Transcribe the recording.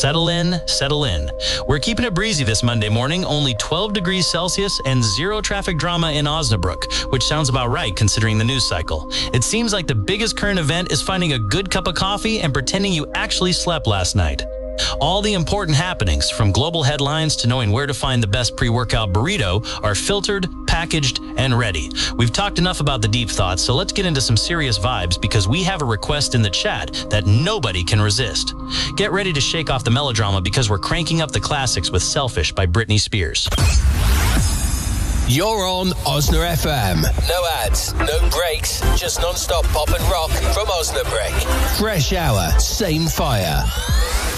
settle in, settle in. We're keeping it breezy this Monday morning, only 12 degrees Celsius and zero traffic drama in Osnabrück, which sounds about right considering the news cycle. It seems like the biggest current event is finding a good cup of coffee and pretending you actually slept last night. All the important happenings, from global headlines to knowing where to find the best pre-workout burrito, are filtered, packaged, and ready. We've talked enough about the deep thoughts, so let's get into some serious vibes because we have a request in the chat that nobody can resist. Get ready to shake off the melodrama because we're cranking up the classics with Selfish by Britney Spears. You're on Osna FM. No ads, no breaks, just non-stop pop and rock from Osnabrück. Fresh hour, same fire.